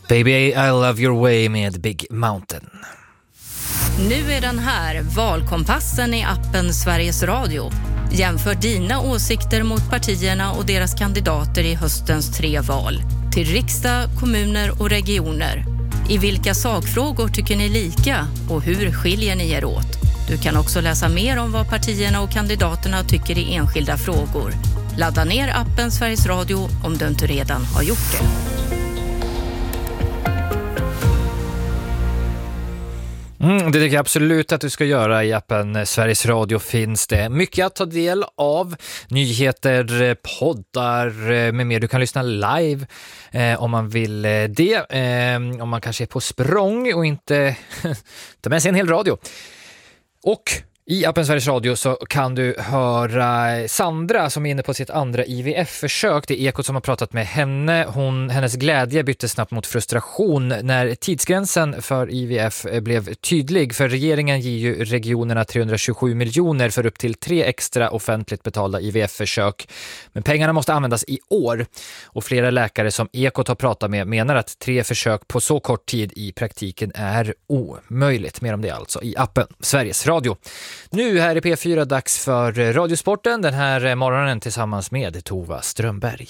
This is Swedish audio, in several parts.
Baby, I love your way med Big Mountain. Nu är den här, valkompassen i appen Sveriges Radio. Jämför dina åsikter mot partierna och deras kandidater i höstens 3 val. Till riksdag, kommuner och regioner. I vilka sakfrågor tycker ni lika och hur skiljer ni er åt? Du kan också läsa mer om vad partierna och kandidaterna tycker i enskilda frågor. Ladda ner appen Sveriges Radio om du inte redan har gjort det. Det tycker jag absolut att du ska göra. I appen Sveriges Radio finns det mycket att ta del av. Nyheter, poddar med mer. Du kan lyssna live om man vill det. Om man kanske är på språng och inte ta med sig en hel radio. Och i appen Sveriges Radio så kan du höra Sandra som är inne på sitt andra IVF-försök. Det är Ekot som har pratat med henne. Hennes glädje bytte snabbt mot frustration när tidsgränsen för IVF blev tydlig. För regeringen ger ju regionerna 327 miljoner för upp till 3 extra offentligt betalda IVF-försök. Men pengarna måste användas i år. Och flera läkare som Ekot har pratat med menar att 3 försök på så kort tid i praktiken är omöjligt. Mer om det alltså i appen Sveriges Radio. Nu här i P4 dags för Radiosporten den här morgonen tillsammans med Tova Strömberg.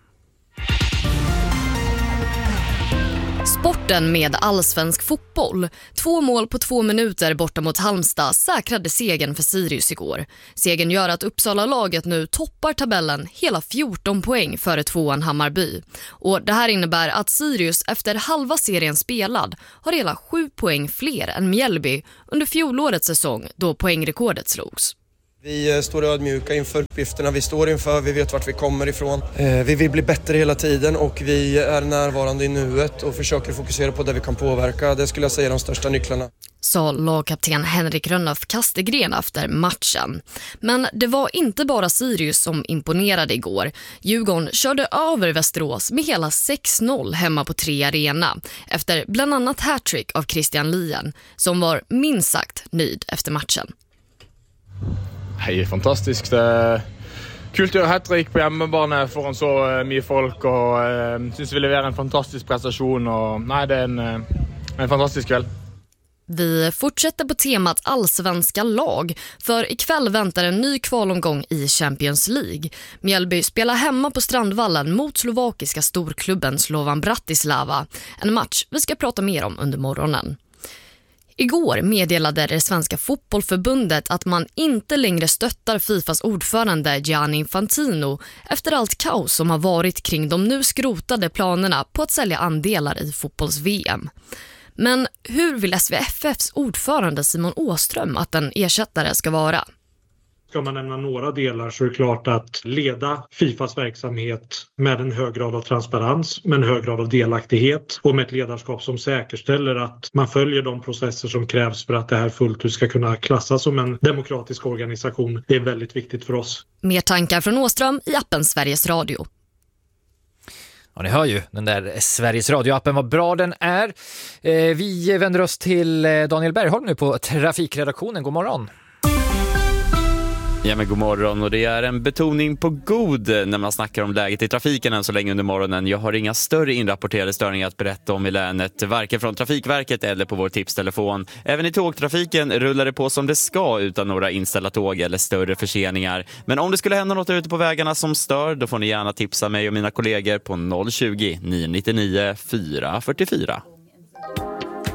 Sporten med allsvensk fotboll. 2 mål på 2 minuter borta mot Halmstad säkrade segern för Sirius igår. Segern gör att Uppsala-laget nu toppar tabellen hela 14 poäng före 2:an Hammarby. Och det här innebär att Sirius efter halva serien spelad har hela 7 poäng fler än Mjällby under fjolårets säsong då poängrekordet slogs. Vi står ödmjuka inför uppgifterna vi står inför, vi vet vart vi kommer ifrån. Vi vill bli bättre hela tiden och vi är närvarande i nuet och försöker fokusera på det vi kan påverka. Det skulle jag säga är de största nycklarna. Sa lagkapten Henrik Rönnöf Kastegren efter matchen. Men det var inte bara Sirius som imponerade igår. Djurgården körde över Västerås med hela 6-0 hemma på 3 Arena. Efter bland annat hattrick av Christian Lien som var minst sagt nöjd efter matchen. Hej, fantastiskt. Kult att göra hattrick på hemmabane foran så mycket folk och syns vi levererar en fantastisk prestation och nej, det är en fantastisk kväll. Vi fortsätter på temat allsvenska lag, för ikväll väntar en ny kvalomgång i Champions League. Mjällby spelar hemma på Strandvallen mot slovakiska storklubben Slovan Bratislava. En match vi ska prata mer om under morgonen. Igår meddelade det svenska fotbollförbundet att man inte längre stöttar Fifas ordförande Gianni Infantino efter allt kaos som har varit kring de nu skrotade planerna på att sälja andelar i fotbolls-VM. Men hur vill SVFFs ordförande Simon Åström att en ersättare ska vara? Ska man nämna några delar så är det klart att leda Fifas verksamhet med en hög grad av transparens, med en hög grad av delaktighet och med ett ledarskap som säkerställer att man följer de processer som krävs för att det här fullt ut ska kunna klassas som en demokratisk organisation. Det är väldigt viktigt för oss. Mer tankar från Åström i appen Sveriges Radio. Ja, ni hör ju, den där Sveriges Radio-appen, vad bra den är. Vi vänder oss till Daniel Bergholm nu på Trafikredaktionen. God morgon. Ja, men god morgon, och det är en betoning på god när man snackar om läget i trafiken än så länge under morgonen. Jag har inga större inrapporterade störningar att berätta om i länet, varken från Trafikverket eller på vår tipstelefon. Även i tågtrafiken rullar det på som det ska utan några inställda tåg eller större förseningar. Men om det skulle hända något ute på vägarna som stör, då får ni gärna tipsa mig och mina kollegor på 020 999 444.